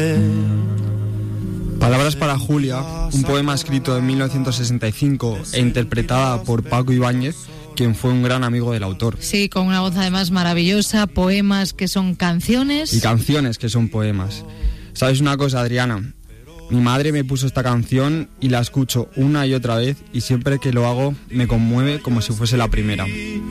Palabras para Julia, un poema escrito en 1965 e interpretada por Paco Ibáñez, quien fue un gran amigo del autor. Sí, con una voz además maravillosa, poemas que son canciones. Y canciones que son poemas. ¿Sabes una cosa, Adriana? Mi madre me puso esta canción y la escucho una y otra vez y siempre que lo hago me conmueve como si fuese la primera.